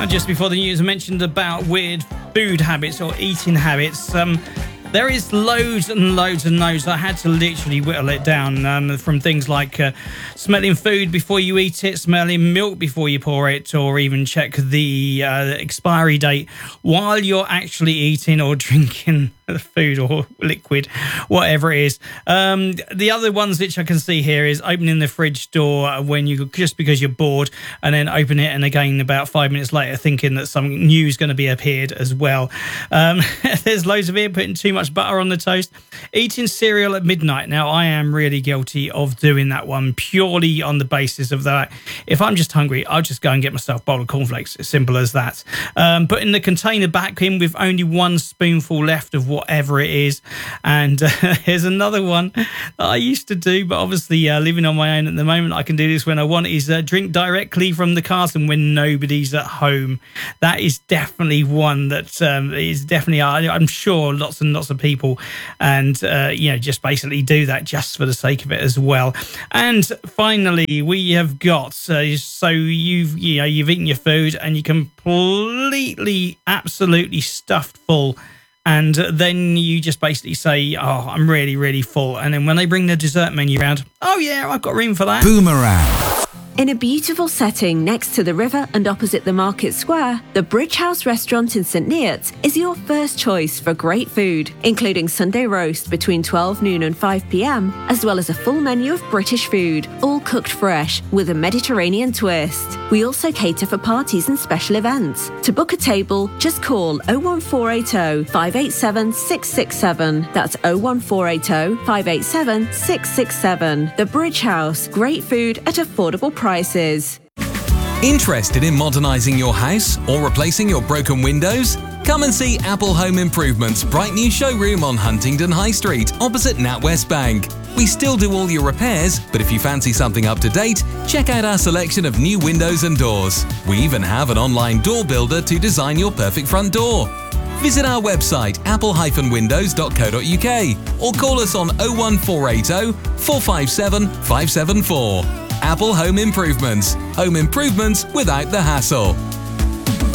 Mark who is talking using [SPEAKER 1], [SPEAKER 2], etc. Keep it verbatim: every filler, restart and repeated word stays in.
[SPEAKER 1] And just before the news, I mentioned about weird food habits or eating habits. Um, there is loads and loads and loads. I had to literally whittle it down um, from things like uh, smelling food before you eat it, smelling milk before you pour it, or even check the uh, expiry date while you're actually eating or drinking food or liquid, whatever it is. Um, the other ones which I can see here is opening the fridge door when you just because you're bored, and then open it and again about five minutes later thinking that something new is going to be appeared as well. Um, there's loads of it. Putting too much butter on the toast, eating cereal at midnight. Now I am really guilty of doing that one purely on the basis of that if I'm just hungry, I'll just go and get myself a bowl of cornflakes. As simple as that. Um, putting the container back in with only one spoonful left of what whatever it is. And uh, here's another one that I used to do, but obviously uh, living on my own at the moment, I can do this when I want, is uh, drink directly from the carton when nobody's at home. That is definitely one that um, is definitely, I'm sure lots and lots of people and, uh, you know, just basically do that just for the sake of it as well. And finally, we have got, uh, so you've, you know, you've eaten your food and you're completely, absolutely stuffed full. And then you just basically say, oh, I'm really, really full. And then when they bring the dessert menu around, oh, yeah, I've got room for that.
[SPEAKER 2] Boomerang.
[SPEAKER 3] In a beautiful setting next to the river and opposite the market square, the Bridge House restaurant in St Neots is your first choice for great food, including Sunday roast between twelve noon and five p m, as well as a full menu of British food, all cooked fresh with a Mediterranean twist. We also cater for parties and special events. To book a table, just call oh one four eight oh, five eight seven, six six seven. That's oh one four eight oh, five eight seven, six six seven. The Bridge House, great food at affordable prices.
[SPEAKER 2] Interested in modernising your house or replacing your broken windows? Come and see Apple Home Improvement's bright new showroom on Huntingdon High Street, opposite NatWest Bank. We still do all your repairs, but if you fancy something up to date, check out our selection of new windows and doors. We even have an online door builder to design your perfect front door. Visit our website apple dash windows dot co dot u k or call us on oh one four eight oh, four five seven, five seven four. Apple Home Improvements. Home improvements without the hassle.